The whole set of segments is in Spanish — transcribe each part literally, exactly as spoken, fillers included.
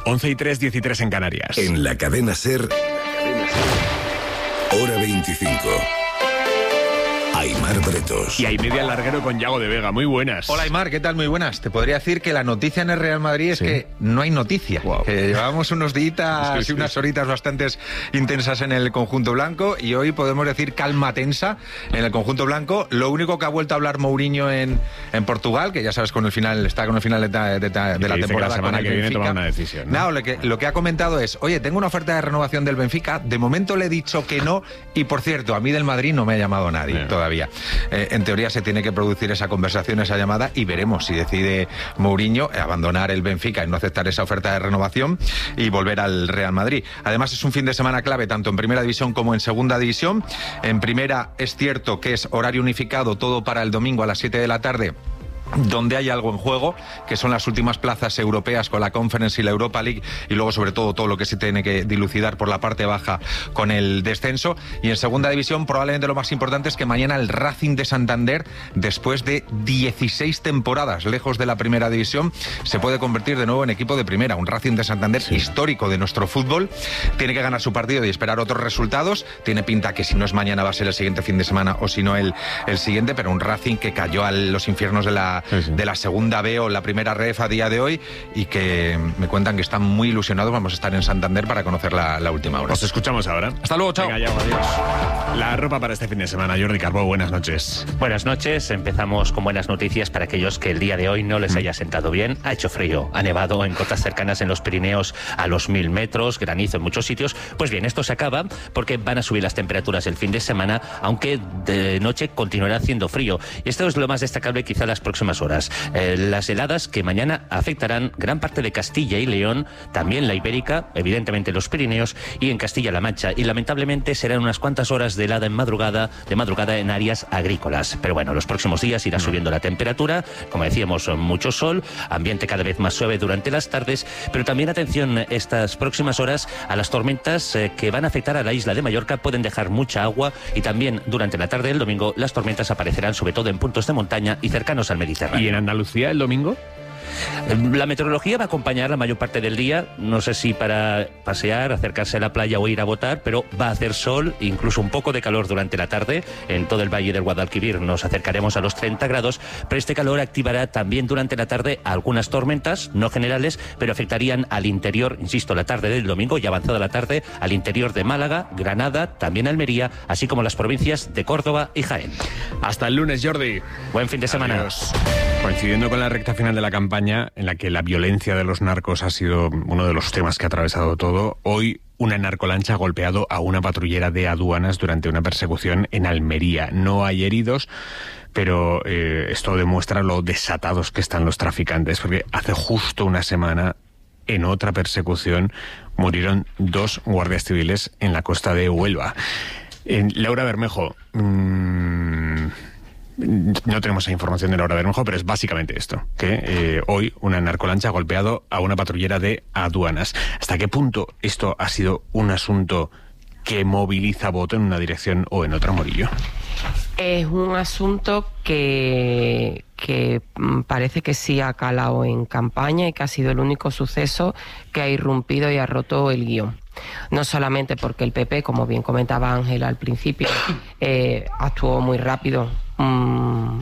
once y tres, dieciséis en Canarias. En la cadena SER, hora veinticinco. Aimar Bretos. Y hay media larguero con Yago de Vega. Muy buenas. Hola Aimar, ¿qué tal? Muy buenas. Te podría decir que la noticia en el Real Madrid es sí. que no hay noticia. Wow. Que llevábamos unos días es que y sí. unas horitas bastante intensas en el conjunto blanco y hoy podemos decir calma tensa en el conjunto blanco. Lo único que ha vuelto a hablar Mourinho en, en Portugal, que ya sabes con el final está con el final de, de, de, de la temporada. La semana con que el viene Benfica. toma una decisión. ¿no? No, lo que, lo que ha comentado es, oye, tengo una oferta de renovación del Benfica, de momento le he dicho que no y por cierto, a mí del Madrid no me ha llamado nadie Bien. todavía. Eh, en teoría se tiene que producir esa conversación, esa llamada y veremos si decide Mourinho abandonar el Benfica y no aceptar esa oferta de renovación y volver al Real Madrid. Además es un fin de semana clave tanto en Primera División como en Segunda División. En Primera es cierto que es horario unificado, todo para el domingo a las siete de la tarde, donde hay algo en juego, que son las últimas plazas europeas con la Conference y la Europa League y luego sobre todo todo lo que se tiene que dilucidar por la parte baja con el descenso. Y en Segunda División probablemente lo más importante es que mañana el Racing de Santander, después de dieciséis temporadas lejos de la Primera División, se puede convertir de nuevo en equipo de Primera. Un Racing de Santander sí. histórico de nuestro fútbol. Tiene que ganar su partido y esperar otros resultados. Tiene pinta que si no es mañana va a ser el siguiente fin de semana o si no el, el siguiente, pero un Racing que cayó a los infiernos de la Sí, sí. de la segunda B o la primera ref a día de hoy y que me cuentan que están muy ilusionados. Vamos a estar en Santander para conocer la, la última hora. Os escuchamos ahora. Hasta luego, chao. Venga, ya, adiós. La ropa para este fin de semana. Jordi Carbó, buenas noches. Buenas noches. Empezamos con buenas noticias para aquellos que el día de hoy no les haya sentado bien. Ha hecho frío, ha nevado en cotas cercanas en los Pirineos a los mil metros, granizo en muchos sitios. Pues bien, esto se acaba porque van a subir las temperaturas el fin de semana, aunque de noche continuará haciendo frío. Y esto es lo más destacable quizá las próximas horas. Eh, las heladas que mañana afectarán gran parte de Castilla y León, también la Ibérica, evidentemente los Pirineos y en Castilla-La Mancha. Y lamentablemente serán unas cuantas horas de helada en madrugada, de madrugada en áreas agrícolas. Pero bueno, los próximos días irá subiendo la temperatura, como decíamos, mucho sol, ambiente cada vez más suave durante las tardes, pero también atención estas próximas horas a las tormentas eh, que van a afectar a la isla de Mallorca, pueden dejar mucha agua y también durante la tarde del domingo las tormentas aparecerán sobre todo en puntos de montaña y cercanos al Mediterráneo. ¿Y en Andalucía el domingo? La meteorología va a acompañar la mayor parte del día, no sé si para pasear, acercarse a la playa o ir a votar, pero va a hacer sol, incluso un poco de calor durante la tarde. En todo el valle del Guadalquivir nos acercaremos a los treinta grados, pero este calor activará también durante la tarde algunas tormentas, no generales, pero afectarían al interior, insisto, la tarde del domingo y avanzada la tarde, al interior de Málaga, Granada, también Almería, así como las provincias de Córdoba y Jaén. Hasta el lunes, Jordi. Buen fin de semana. Adiós. Coincidiendo con la recta final de la campaña, en la que la violencia de los narcos ha sido uno de los temas que ha atravesado todo, hoy una narcolancha ha golpeado a una patrullera de aduanas durante una persecución en Almería. No hay heridos, pero eh, esto demuestra lo desatados que están los traficantes, porque hace justo una semana, en otra persecución, murieron dos guardias civiles en la costa de Huelva. Eh, Laura Bermejo... Mmm, no tenemos esa información de Laura Bermejo, pero es básicamente esto, que eh, hoy una narcolancha ha golpeado a una patrullera de aduanas. ¿Hasta qué punto esto ha sido un asunto que moviliza voto en una dirección o en otra, Morillo? Es un asunto que, que parece que sí ha calado en campaña y que ha sido el único suceso que ha irrumpido y ha roto el guión. No solamente porque el P P, como bien comentaba Ángela al principio, eh, actuó muy rápido, mmm,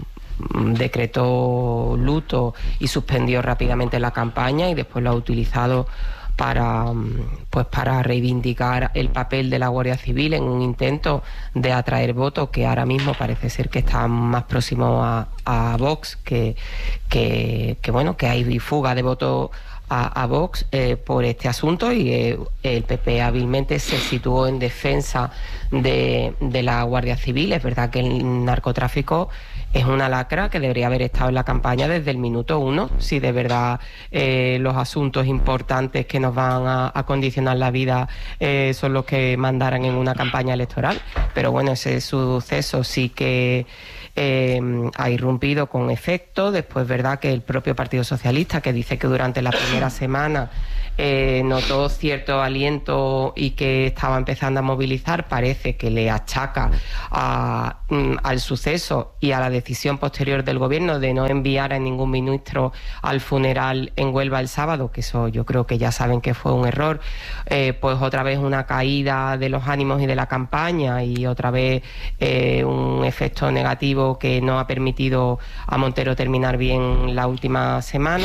decretó luto y suspendió rápidamente la campaña y después lo ha utilizado para, pues para reivindicar el papel de la Guardia Civil en un intento de atraer votos que ahora mismo parece ser que está más próximo a, a Vox, que, que, que bueno, que hay fuga de votos a, a Vox eh, por este asunto y eh, el P P hábilmente se situó en defensa de, de la Guardia Civil. Es verdad que el narcotráfico es una lacra que debería haber estado en la campaña desde el minuto uno, si de verdad eh, los asuntos importantes que nos van a, a condicionar la vida eh, son los que mandaran en una campaña electoral. Pero bueno, ese suceso sí que eh, ha irrumpido con efecto. Después, verdad que el propio Partido Socialista, que dice que durante la primera semana eh, notó cierto aliento y que estaba empezando a movilizar, parece que le achaca a, mm, al suceso y a la decisión posterior del gobierno de no enviar a ningún ministro al funeral en Huelva el sábado, que eso yo creo que ya saben que fue un error, eh, pues otra vez una caída de los ánimos y de la campaña y otra vez eh, un efecto negativo que no ha permitido a Montero terminar bien la última semana.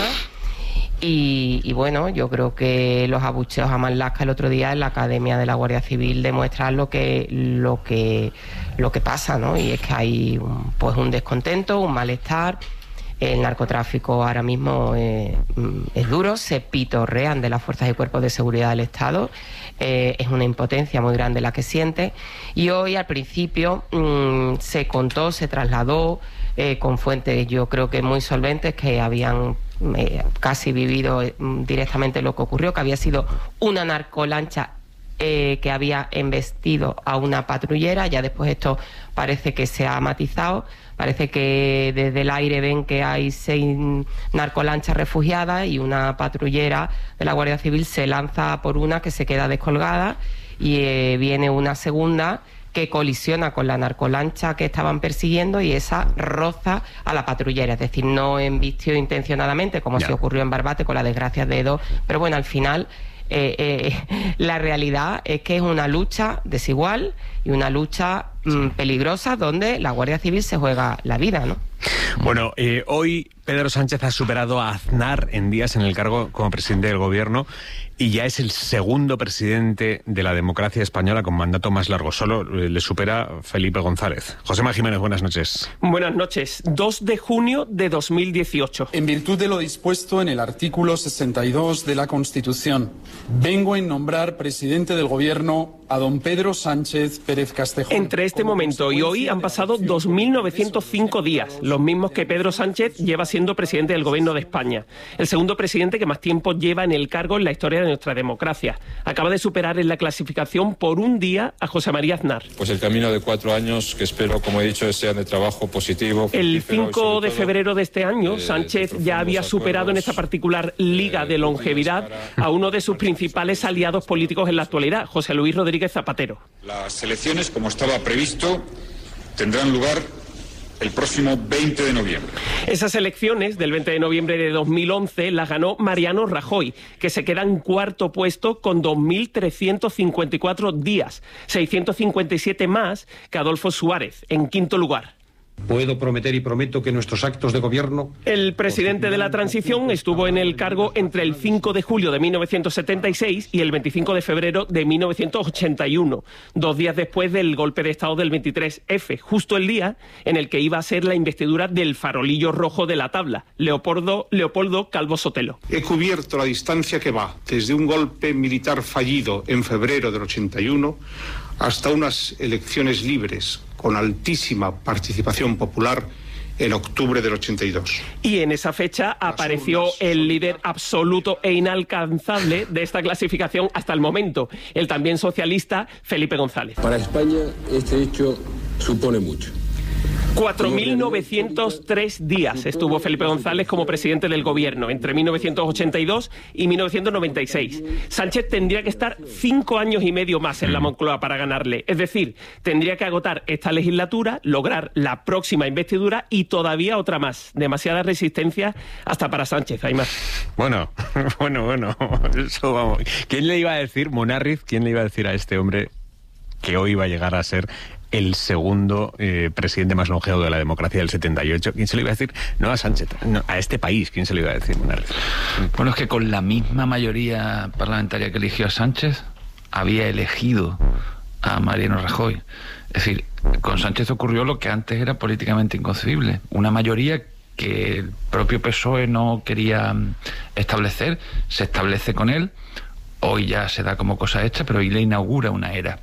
Y, y bueno, yo creo que los abucheos a Marlaska el otro día en la Academia de la Guardia Civil demuestran lo que lo que lo que pasa, ¿no? Y es que hay un, pues un descontento, un malestar. El narcotráfico ahora mismo eh, es duro, se pitorrean de las fuerzas y cuerpos de seguridad del Estado, eh, es una impotencia muy grande la que siente. Y hoy al principio mmm, se contó, se trasladó eh, con fuentes yo creo que muy solventes que habían eh, casi vivido eh, directamente lo que ocurrió, que había sido una narcolancha Eh, que había embestido a una patrullera. Ya después esto parece que se ha matizado, parece que desde el aire ven que hay seis narcolanchas refugiadas y una patrullera de la Guardia Civil se lanza por una que se queda descolgada y eh, viene una segunda que colisiona con la narcolancha que estaban persiguiendo y esa roza a la patrullera, es decir, no embistió intencionadamente como se ocurrió en Barbate con la desgracia de Edo, pero bueno, al final Eh, eh, la realidad es que es una lucha desigual y una lucha mm, peligrosa donde la Guardia Civil se juega la vida, ¿no? Bueno, eh, hoy Pedro Sánchez ha superado a Aznar en días en el cargo como presidente del gobierno y ya es el segundo presidente de la democracia española con mandato más largo. Solo le supera Felipe González. Josema Jiménez, buenas noches. Buenas noches. dos de junio de dos mil dieciocho. En virtud de lo dispuesto en el artículo sesenta y dos de la Constitución, vengo en nombrar presidente del Gobierno a don Pedro Sánchez Pérez Castejón. Entre este momento y hoy han pasado dos mil novecientos cinco días, los mismos que Pedro Sánchez lleva siendo presidente del Gobierno de España. El segundo presidente que más tiempo lleva en el cargo en la historia de nuestra democracia. Acaba de superar en la clasificación por un día a José María Aznar. Pues el camino de cuatro años que espero, como he dicho, sean de trabajo positivo. El cinco de febrero de este año, Sánchez ya había superado en esta particular liga de longevidad a uno de sus principales aliados políticos en la actualidad, José Luis Rodríguez Zapatero. Las elecciones, como estaba previsto, tendrán lugar el próximo veinte de noviembre. Esas elecciones del veinte de noviembre de dos mil once las ganó Mariano Rajoy, que se queda en cuarto puesto con dos mil trescientos cincuenta y cuatro días, seiscientos cincuenta y siete más que Adolfo Suárez, en quinto lugar. Puedo prometer y prometo que nuestros actos de gobierno... El presidente de la transición estuvo en el cargo entre el cinco de julio de mil novecientos setenta y seis y el veinticinco de febrero de mil novecientos ochenta y uno, dos días después del golpe de Estado del veintitrés efe, justo el día en el que iba a ser la investidura del farolillo rojo de la tabla, Leopoldo, Leopoldo Calvo Sotelo. He cubierto la distancia que va desde un golpe militar fallido en febrero del ochenta y uno hasta unas elecciones libres con altísima participación popular en octubre del ochenta y dos. Y en esa fecha apareció el líder absoluto e inalcanzable de esta clasificación hasta el momento, el también socialista Felipe González. Para España este hecho supone mucho. cuatro mil novecientos tres días estuvo Felipe González como presidente del gobierno, entre mil novecientos ochenta y dos y mil novecientos noventa y seis. Sánchez tendría que estar cinco años y medio más en la Moncloa para ganarle. Es decir, tendría que agotar esta legislatura, lograr la próxima investidura y todavía otra más. Demasiada resistencia hasta para Sánchez, hay más. Bueno, bueno, bueno. Eso vamos. ¿Quién le iba a decir, Munarriz, quién le iba a decir a este hombre que hoy iba a llegar a ser el segundo eh, presidente más longevo de la democracia del setenta y ocho? ¿Quién se lo iba a decir? No a Sánchez, no, a este país. ¿Quién se lo iba a decir? Bueno, es que con la misma mayoría parlamentaria que eligió a Sánchez, había elegido a Mariano Rajoy. Es decir, con Sánchez ocurrió lo que antes era políticamente inconcebible. Una mayoría que el propio P S O E no quería establecer, se establece con él. Hoy ya se da como cosa hecha, pero hoy le inaugura una era.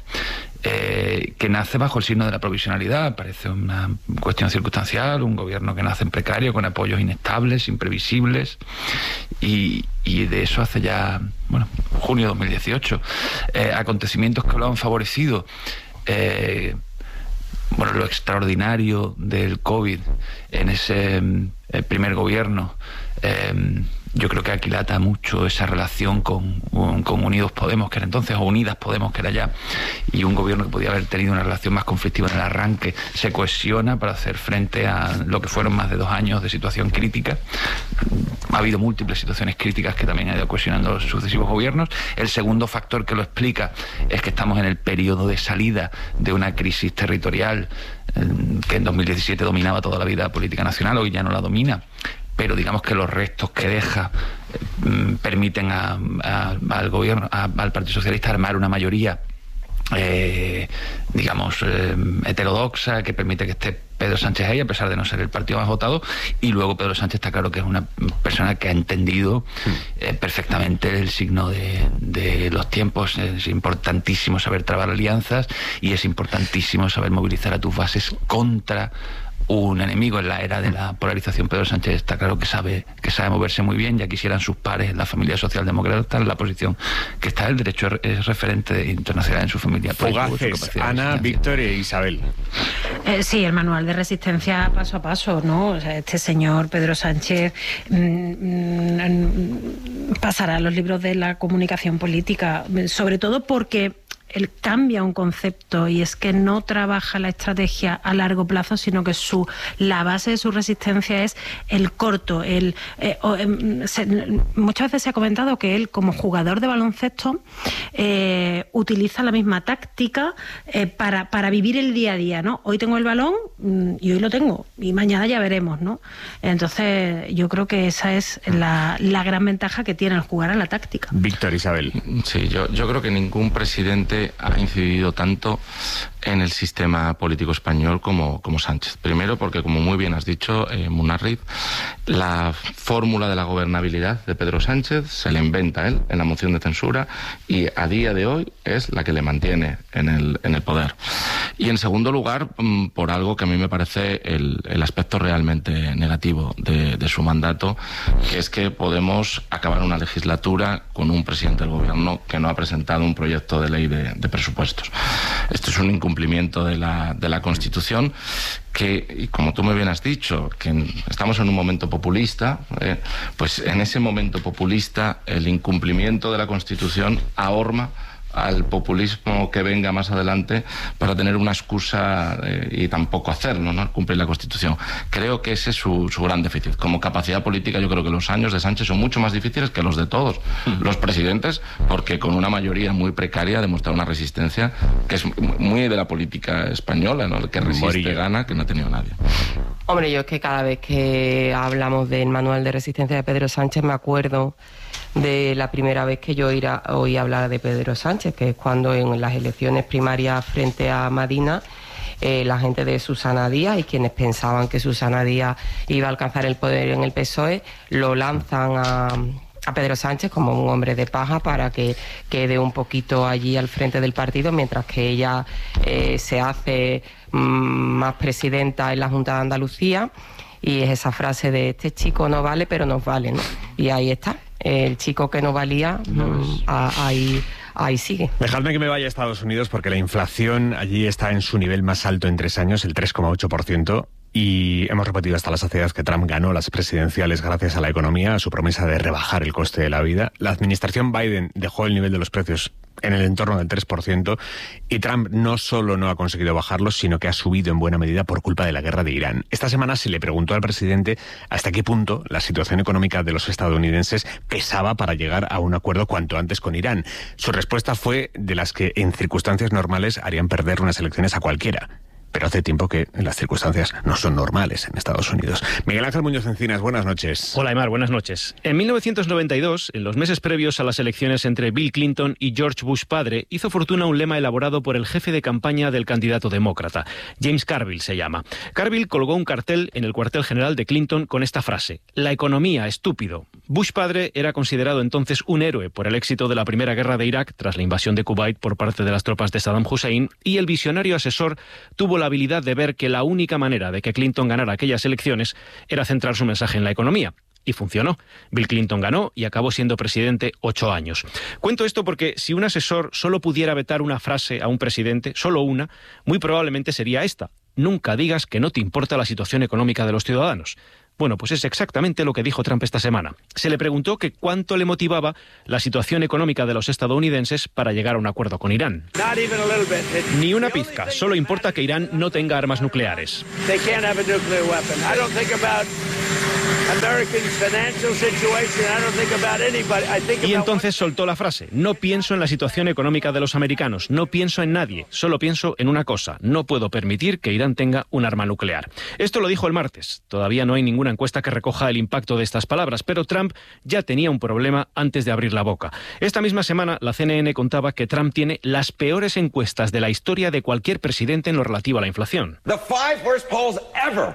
Eh, que nace bajo el signo de la provisionalidad, parece una cuestión circunstancial, un gobierno que nace en precario, con apoyos inestables, imprevisibles, y, y de eso hace ya, bueno, junio de dos mil dieciocho. Eh, acontecimientos que lo han favorecido, eh, bueno, lo extraordinario del COVID en ese eh, primer gobierno, eh, yo creo que aquilata mucho esa relación con, con Unidos Podemos, que era entonces, o Unidas Podemos, que era ya, y un gobierno que podía haber tenido una relación más conflictiva en el arranque, se cohesiona para hacer frente a lo que fueron más de dos años de situación crítica. Ha habido múltiples situaciones críticas que también han ido cohesionando los sucesivos gobiernos. El segundo factor que lo explica es que estamos en el periodo de salida de una crisis territorial que en dos mil diecisiete dominaba toda la vida política nacional, hoy ya no la domina, pero digamos que los restos que deja eh, permiten a, a, al gobierno, a, al Partido Socialista armar una mayoría eh, digamos eh, heterodoxa, que permite que esté Pedro Sánchez ahí, a pesar de no ser el partido más votado, y luego Pedro Sánchez está claro que es una persona que ha entendido eh, perfectamente el signo de, de los tiempos. Es importantísimo saber trabar alianzas y es importantísimo saber movilizar a tus bases contra un enemigo. En la era de la polarización, Pedro Sánchez está claro que sabe que sabe moverse muy bien. Ya quisieran sus pares en la familia socialdemócrata, en la posición que está. El derecho es referente internacional en su familia. Fugaces, Ana, Víctor e Isabel. Eh, sí, el manual de resistencia paso a paso, ¿no? O sea, este señor Pedro Sánchez mmm, mmm, pasará a los libros de la comunicación política, sobre todo porque él cambia un concepto, y es que no trabaja la estrategia a largo plazo, sino que su la base de su resistencia es el corto. El, eh, o, eh, se, muchas veces se ha comentado que él, como jugador de baloncesto, eh, utiliza la misma táctica eh, para, para vivir el día a día, ¿no? Hoy tengo el balón mm, y hoy lo tengo, y mañana ya veremos, ¿no? Entonces yo creo que esa es la, la gran ventaja que tiene el jugar a la táctica. Víctor, Isabel. Sí, yo, yo creo que ningún presidente ha incidido tanto en el sistema político español como, como Sánchez. Primero porque, como muy bien has dicho, eh, Munarriz, la fórmula de la gobernabilidad de Pedro Sánchez se la inventa él en la moción de censura, y a día de hoy es la que le mantiene en el, en el poder. Y en segundo lugar, por algo que a mí me parece el, el aspecto realmente negativo de, de su mandato, que es que podemos acabar una legislatura con un presidente del gobierno que no ha presentado un proyecto de ley de, de presupuestos. Esto es un incumplimiento de la, de la Constitución que, y como tú muy bien has dicho, que en, estamos en un momento populista, eh, pues en ese momento populista el incumplimiento de la Constitución ahorma al populismo que venga más adelante para tener una excusa eh, y tampoco hacerlo, ¿no? Cumplir la Constitución. Creo que ese es su, su gran déficit. Como capacidad política, yo creo que los años de Sánchez son mucho más difíciles que los de todos uh-huh. los presidentes, porque con una mayoría muy precaria ha demostrado una resistencia que es muy de la política española, ¿no? El que resiste Morilla. Gana, que no ha tenido nadie. Hombre, yo es que cada vez que hablamos del manual de resistencia de Pedro Sánchez me acuerdo de la primera vez que yo oí hablar de Pedro Sánchez, que es cuando en las elecciones primarias frente a Madina, eh, la gente de Susana Díaz y quienes pensaban que Susana Díaz iba a alcanzar el poder en el P S O E, lo lanzan a, a Pedro Sánchez como un hombre de paja para que quede un poquito allí al frente del partido, mientras que ella eh, se hace mm, más presidenta en la Junta de Andalucía. Y es esa frase de este chico no vale, pero nos vale, ¿no? Y ahí está. El chico que no valía, mmm, ahí, ahí sigue. Dejadme que me vaya a Estados Unidos, porque la inflación allí está en su nivel más alto en tres años, el tres coma ocho por ciento. Y hemos repetido hasta la saciedad que Trump ganó las presidenciales gracias a la economía, a su promesa de rebajar el coste de la vida. La administración Biden dejó el nivel de los precios en el entorno del tres por ciento, y Trump no solo no ha conseguido bajarlos, sino que ha subido en buena medida por culpa de la guerra de Irán. Esta semana se le preguntó al presidente hasta qué punto la situación económica de los estadounidenses pesaba para llegar a un acuerdo cuanto antes con Irán. Su respuesta fue de las que en circunstancias normales harían perder unas elecciones a cualquiera. Pero hace tiempo que las circunstancias no son normales en Estados Unidos. Miguel Ángel Muñoz Encinas, buenas noches. Hola, Aymar, buenas noches. En mil novecientos noventa y dos, en los meses previos a las elecciones entre Bill Clinton y George Bush padre, hizo fortuna un lema elaborado por el jefe de campaña del candidato demócrata. James Carville se llama. Carville colgó un cartel en el cuartel general de Clinton con esta frase: «La economía, estúpido». Bush padre era considerado entonces un héroe por el éxito de la primera guerra de Irak tras la invasión de Kuwait por parte de las tropas de Saddam Hussein, y el visionario asesor tuvo la habilidad de ver que la única manera de que Clinton ganara aquellas elecciones era centrar su mensaje en la economía. Y funcionó. Bill Clinton ganó y acabó siendo presidente ocho años. Cuento esto porque si un asesor solo pudiera vetar una frase a un presidente, solo una, muy probablemente sería esta: nunca digas que no te importa la situación económica de los ciudadanos. Bueno, pues es exactamente lo que dijo Trump esta semana. Se le preguntó que cuánto le motivaba la situación económica de los estadounidenses para llegar a un acuerdo con Irán. Ni una pizca, solo importa que Irán no tenga armas nucleares. Y entonces soltó la frase: no pienso en la situación económica de los americanos, no pienso en nadie, solo pienso en una cosa: no puedo permitir que Irán tenga un arma nuclear. Esto lo dijo el martes. Todavía no hay ninguna encuesta que recoja el impacto de estas palabras, pero Trump ya tenía un problema antes de abrir la boca. Esta misma semana la C N N contaba que Trump tiene las peores encuestas de la historia de cualquier presidente en lo relativo a la inflación. The five worst polls ever.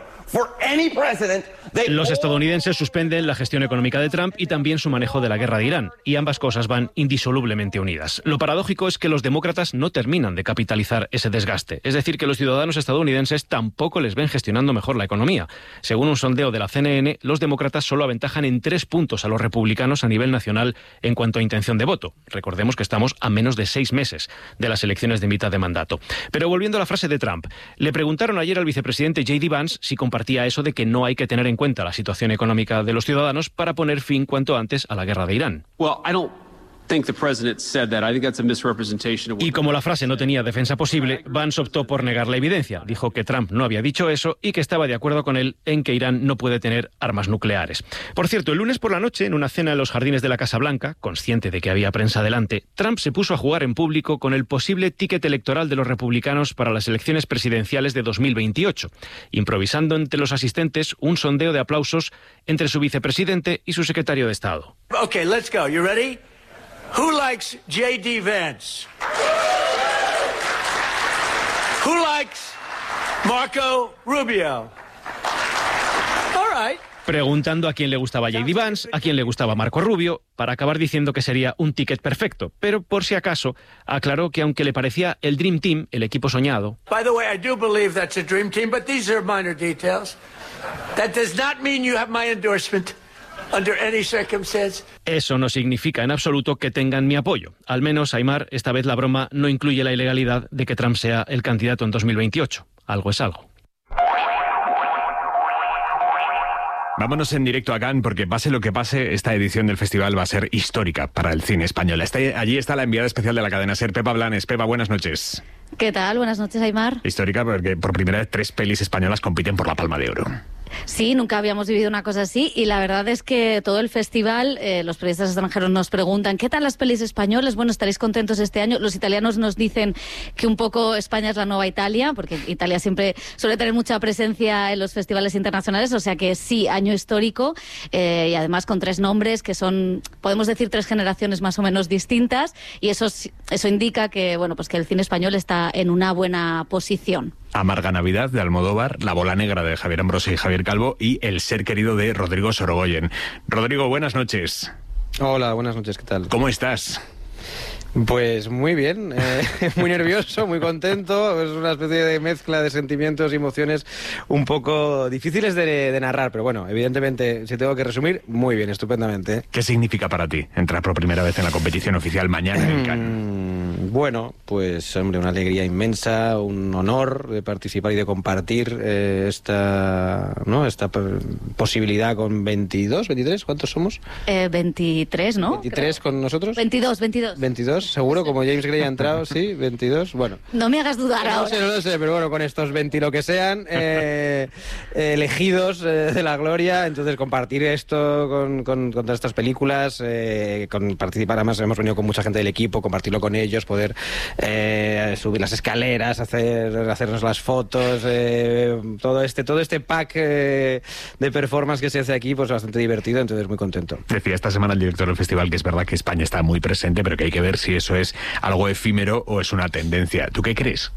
Los estadounidenses suspenden la gestión económica de Trump y también su manejo de la guerra de Irán, y ambas cosas van indisolublemente unidas. Lo paradójico es que los demócratas no terminan de capitalizar ese desgaste, es decir, que los ciudadanos estadounidenses tampoco les ven gestionando mejor la economía. Según un sondeo de la C N N, los demócratas solo aventajan en tres puntos a los republicanos a nivel nacional en cuanto a intención de voto. Recordemos que estamos a menos de seis meses de las elecciones de mitad de mandato. Pero volviendo a la frase de Trump, le preguntaron ayer al vicepresidente J D Vance si compartía eso de que no hay que tener en cuenta la situación económica de los ciudadanos para poner fin cuanto antes a la guerra de Irán. Well, I don't think the president said that. I think that's a misrepresentation of what... Y como la frase no tenía defensa posible, Vance optó por negar la evidencia. Dijo que Trump no había dicho eso y que estaba de acuerdo con él en que Irán no puede tener armas nucleares. Por cierto, el lunes por la noche, en una cena en los jardines de la Casa Blanca, consciente de que había prensa delante, Trump se puso a jugar en público con el posible ticket electoral de los republicanos para las elecciones presidenciales de dos mil veintiocho, improvisando entre los asistentes un sondeo de aplausos entre su vicepresidente y su secretario de Estado. Okay, let's go. You ready? Who likes J D Vance? Who likes Marco Rubio? All right. Preguntando a quién le gustaba J D Vance, a quién le gustaba Marco Rubio, para acabar diciendo que sería un ticket perfecto. Pero por si acaso, aclaró que aunque le parecía el Dream Team, el equipo soñado... By the way, I do believe that's a dream team, but these are minor details. That does not mean you have my endorsement. Under any circumstance. Eso no significa en absoluto que tengan mi apoyo. Al menos, Aimar, esta vez la broma no incluye la ilegalidad de que Trump sea el candidato en dos mil veintiocho. Algo es algo. Vámonos en directo a Cannes, porque pase lo que pase, esta edición del festival va a ser histórica para el cine español. Está, allí está la enviada especial de la cadena SER, Pepa Blanes. Pepa, buenas noches. ¿Qué tal? Buenas noches, Aimar. Histórica porque por primera vez tres pelis españolas compiten por la Palma de Oro. Sí, nunca habíamos vivido una cosa así y la verdad es que todo el festival, eh, los periodistas extranjeros nos preguntan ¿qué tal las pelis españolas? Bueno, ¿estaréis contentos este año? Los italianos nos dicen que un poco España es la nueva Italia, porque Italia siempre suele tener mucha presencia en los festivales internacionales, o sea que sí, año histórico, eh, y además con tres nombres que son, podemos decir, tres generaciones más o menos distintas, y eso, eso indica que, bueno, pues que el cine español está en una buena posición. Amarga Navidad de Almodóvar, La bola negra de Javier Ambrosi y Javier Calvo y El ser querido de Rodrigo Sorogoyen. Rodrigo, buenas noches. Hola, buenas noches, ¿qué tal? ¿Cómo estás? Pues muy bien, eh, muy nervioso, muy contento. Es una especie de mezcla de sentimientos y emociones un poco difíciles de, de narrar, pero bueno, evidentemente, si tengo que resumir, muy bien, estupendamente. ¿Qué significa para ti entrar por primera vez en la competición oficial mañana en Cannes? Bueno, pues hombre, una alegría inmensa, un honor de participar y de compartir eh, esta, ¿no? esta posibilidad con veintidós, veintitrés, ¿cuántos somos? Eh, veintitrés, ¿no? ¿veintitrés con nosotros? veintidós, veintidós. veintidós, seguro, como James Gray ha entrado, sí, veintidós, bueno. No me hagas dudar no ahora. sé, no lo sé, pero bueno, con estos veinte lo que sean, eh, elegidos eh, de la gloria, entonces compartir esto con, con, con todas estas películas, eh, con participar, además hemos venido con mucha gente del equipo, compartirlo con ellos, poder eh, subir las escaleras, hacer hacernos las fotos, eh, todo este todo este pack eh, de performance que se hace aquí, pues bastante divertido, entonces muy contento. Decía esta semana el director del festival que es verdad que España está muy presente, pero que hay que ver si eso es algo efímero o es una tendencia. ¿Tú qué crees?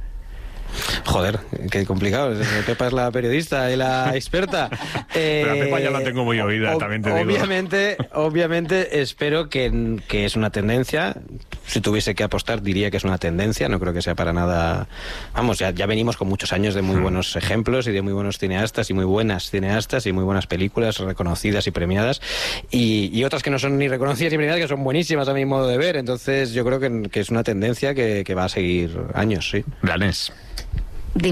Joder, qué complicado. Pepa es la periodista y la experta. Eh, Pero a Pepa ya la tengo muy oída, también te obviamente, digo. Obviamente espero que, que es una tendencia. Si tuviese que apostar, diría que es una tendencia. No creo que sea para nada... Vamos, ya, ya venimos con muchos años de muy buenos ejemplos y de muy buenos cineastas y muy buenas cineastas y muy buenas películas reconocidas y premiadas. Y, y otras que no son ni reconocidas ni premiadas, que son buenísimas a mi modo de ver. Entonces yo creo que, que es una tendencia que, que va a seguir años, sí. Blanes. Dime.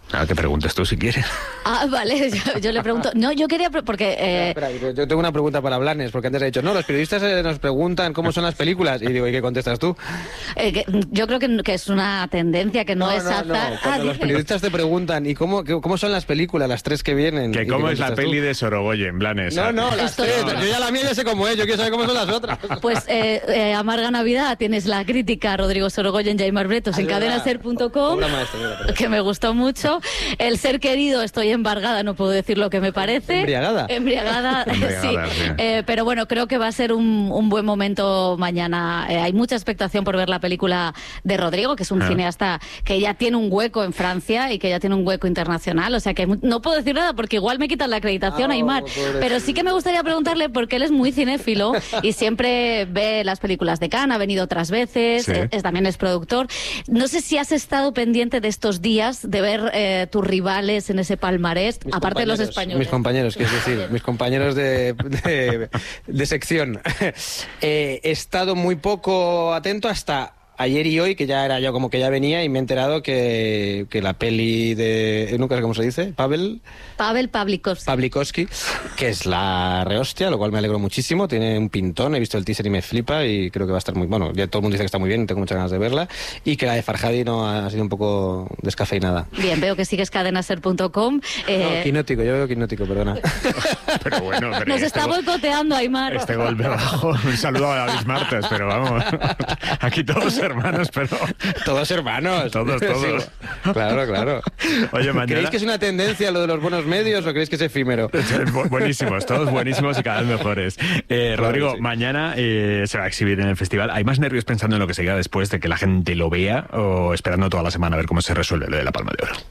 Ah, que preguntes tú si quieres. Ah, vale, yo, yo le pregunto. No, yo quería... Porque... Eh... Espera, espera, yo tengo una pregunta para Blanes, porque antes ha dicho, no, los periodistas eh, nos preguntan cómo son las películas. Y digo, ¿y qué contestas tú? Eh, que, yo creo que, que es una tendencia, que no, no es no, azar. No. Cuando ah, los dije. periodistas te preguntan, ¿y cómo, qué, cómo son las películas, las tres que vienen? Que cómo es la peli tú? de Sorogoyen, Blanes. No, no, las Esto tres. no. Yo ya la mía ya sé cómo es, yo quiero saber cómo son las otras. Pues eh, eh, Amarga Navidad, tienes la crítica Rodrigo Sorogoyen y Aimar Bretos en cadena ser punto com, que me gustó mucho. El ser querido, estoy embargada, no puedo decir lo que me parece. ¿Embriagada? Embriagada, Embriagada sí. sí. Eh, pero bueno, creo que va a ser un, un buen momento mañana. Eh, hay mucha expectación por ver la película de Rodrigo, que es un Ah. cineasta que ya tiene un hueco en Francia y que ya tiene un hueco internacional. O sea que no puedo decir nada porque igual me quitan la acreditación, Oh, Aimar. pobrecito. Pero sí que me gustaría preguntarle, porque él es muy cinéfilo y siempre ve las películas de Cannes, ha venido otras veces, Sí. es, también es productor. No sé si has estado pendiente de estos días, de ver eh, tus rivales en ese palmarés, Mis aparte de los compañeros, españoles. Mis compañeros, quiero decir, mis compañeros de, de, de sección. Eh, he estado muy poco atento hasta ayer y hoy, que ya era yo como que ya venía y me he enterado que, que la peli de... Nunca sé cómo se dice, Pavel... Pavel Pavlikovsky. Pavlikovsky, que es la rehostia, lo cual me alegro muchísimo. Tiene un pintón, he visto el teaser y me flipa y creo que va a estar muy... Bueno, ya todo el mundo dice que está muy bien y tengo muchas ganas de verla. Y que la de Farhadi no ha sido un poco descafeinada. Bien, veo que sigues cadenaser punto com. Eh, No, quinótico, yo veo quinótico, perdona. Pero bueno, pero nos este está gol- boicoteando, Aimar. Este golpe bajo. Un saludo a David Martes, pero vamos. Aquí todos hermanos, pero. Todos hermanos. Todos, todos. Sí, claro, claro. Oye, mañana. ¿Creéis que es una tendencia lo de los buenos medios o creéis que es efímero? Bu- Buenísimos, todos buenísimos y cada vez mejores. Eh, Rodrigo, Claro, sí. mañana eh, se va a exhibir en el festival. ¿Hay más nervios pensando en lo que se queda después de que la gente lo vea o esperando toda la semana a ver cómo se resuelve lo de la Palma de Oro?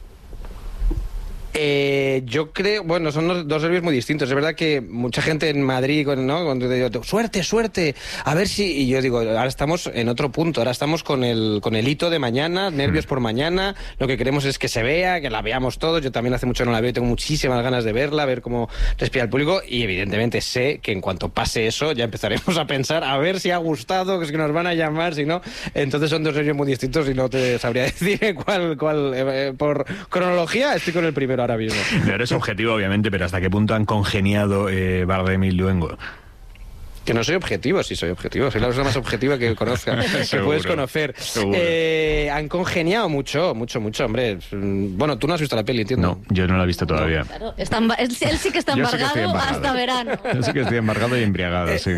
Eh, yo creo, bueno, son dos, dos nervios muy distintos. Es verdad que mucha gente en Madrid, ¿no? Cuando te digo, suerte, suerte, a ver si... Y yo digo, ahora estamos en otro punto, ahora estamos con el, con el hito de mañana, nervios por mañana, lo que queremos es que se vea, que la veamos todos. Yo también hace mucho no la veo y tengo muchísimas ganas de verla, ver cómo respira el público y evidentemente sé que en cuanto pase eso ya empezaremos a pensar a ver si ha gustado, que es que nos van a llamar, si no... Entonces son dos nervios muy distintos y no te sabría decir cuál, cuál eh, por cronología estoy con el primero ahora mismo. No eres objetivo, obviamente, pero ¿hasta qué punto han congeniado eh, Bardem y Luengo? Que no soy objetivo, sí soy objetivo. Soy la persona más objetiva que conozca, que Seguro, puedes conocer. seguro. Eh, han congeniado mucho, mucho, mucho, hombre. Bueno, tú no has visto la peli, entiendo. No, yo no la he visto todavía. Claro, está emba- él, él sí que está Yo sí que estoy embargado embargado. hasta verano. Yo sí que estoy embargado y embriagado, sí.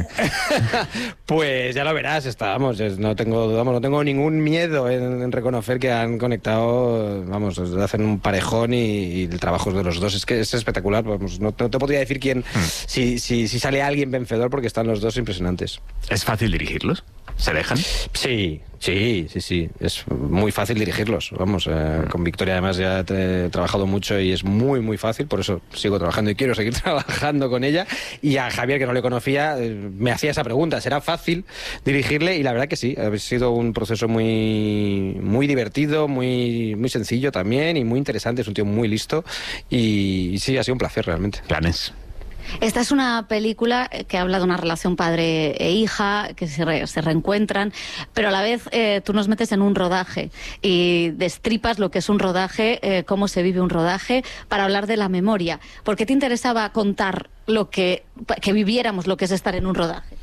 Pues ya lo verás, estábamos. No tengo, vamos, no tengo ningún miedo en, en reconocer que han conectado, vamos, hacen un parejón y, y el trabajo es de los dos. Es que es espectacular, vamos, no, no te podría decir quién, si, si, si sale alguien vencedor porque están los dos impresionantes. ¿Es fácil dirigirlos? ¿Se dejan? Sí, sí, sí, sí. Es muy fácil dirigirlos. Vamos, eh, con Victoria además ya te- he trabajado mucho y es muy, muy fácil. Por eso sigo trabajando y quiero seguir trabajando con ella. Y a Javier, que no le conocía, eh, me hacía esa pregunta. ¿Será fácil dirigirle? Y la verdad que sí. Ha sido un proceso muy, muy divertido, muy, muy sencillo también y muy interesante. Es un tío muy listo. Y, y sí, ha sido un placer realmente. Planes. Esta es una película que habla de una relación padre e hija, que se, re- se reencuentran, pero a la vez eh, tú nos metes en un rodaje y destripas lo que es un rodaje, eh, cómo se vive un rodaje, para hablar de la memoria. ¿Por qué te interesaba contar lo que, que viviéramos lo que es estar en un rodaje?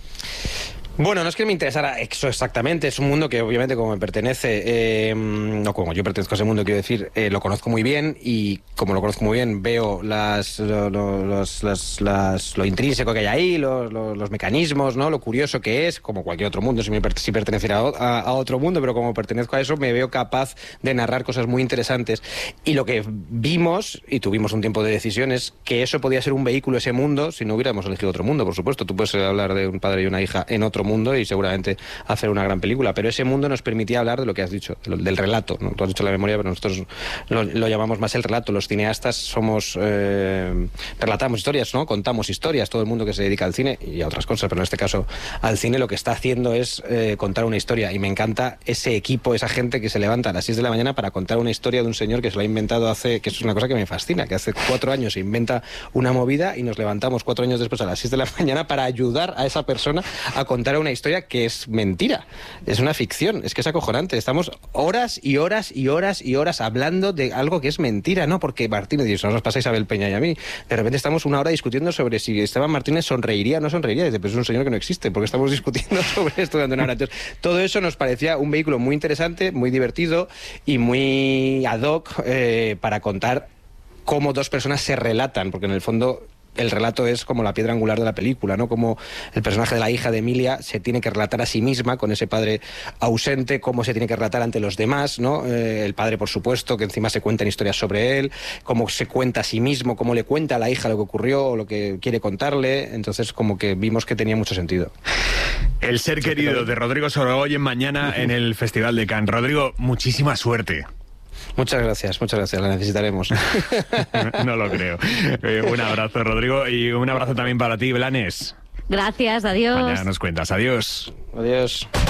Bueno, no es que me interesara eso exactamente, es un mundo que obviamente como me pertenece, eh, no como yo pertenezco a ese mundo, quiero decir, eh, lo conozco muy bien y como lo conozco muy bien veo las, lo, lo- los- las- las- lo intrínseco que hay ahí, los, los- los mecanismos, ¿no? Lo curioso que es, como cualquier otro mundo, si, me per- si perteneciera a, o- a- a otro mundo, pero como pertenezco a eso me veo capaz de narrar cosas muy interesantes. Y lo que vimos, y tuvimos un tiempo de decisión, es que eso podía ser un vehículo, ese mundo, si no hubiéramos elegido otro mundo, por supuesto. Tú puedes hablar de un padre y una hija en otro mundo y seguramente hacer una gran película, pero ese mundo nos permitía hablar de lo que has dicho, del, del relato, ¿no? Tú has dicho la memoria, pero nosotros lo, lo llamamos más el relato. Los cineastas somos eh, relatamos historias, ¿no? Contamos historias, todo el mundo que se dedica al cine y a otras cosas, pero en este caso al cine lo que está haciendo es eh, contar una historia, y me encanta ese equipo, esa gente que se levanta a las seis de la mañana para contar una historia de un señor que se lo ha inventado hace, que es una cosa que me fascina, que hace cuatro años se inventa una movida y nos levantamos cuatro años después a las seis de la mañana para ayudar a esa persona a contar contar una historia que es mentira, es una ficción, es que es acojonante. Estamos horas y horas y horas y horas hablando de algo que es mentira, ¿no? Porque Martínez, y eso nos pasa a Isabel Peña y a mí, de repente estamos una hora discutiendo sobre si Esteban Martínez sonreiría o no sonreiría. Dice, pero es un señor que no existe, porque estamos discutiendo sobre esto durante una hora. Entonces, todo eso nos parecía un vehículo muy interesante, muy divertido y muy ad hoc eh, para contar cómo dos personas se relatan, porque en el fondo el relato es como la piedra angular de la película, ¿no? Como el personaje de la hija de Emilia se tiene que relatar a sí misma con ese padre ausente, cómo se tiene que relatar ante los demás, ¿no? Eh, el padre, por supuesto, que encima se cuentan historias sobre él, cómo se cuenta a sí mismo, cómo le cuenta a la hija lo que ocurrió o lo que quiere contarle. Entonces, como que vimos que tenía mucho sentido. El ser querido de Rodrigo Sorogoyen mañana en el Festival de Cannes. Rodrigo, muchísima suerte. Muchas gracias, muchas gracias, la necesitaremos. No lo creo. Eh, un abrazo, Rodrigo, y un abrazo también para ti, Blanes. Gracias, adiós. Mañana nos cuentas, adiós. Adiós.